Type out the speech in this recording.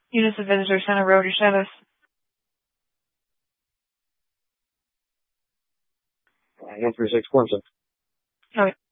Units of Visitor Center Road, your status. One 36 Clemson. Okay.